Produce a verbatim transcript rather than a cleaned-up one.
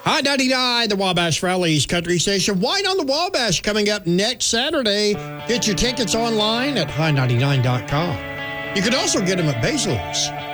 High ninety-nine, the Wabash Valley's country station. Wine on the Wabash coming up next Saturday. Get your tickets online at high ninety-nine dot com. You can also get them at Baisley's.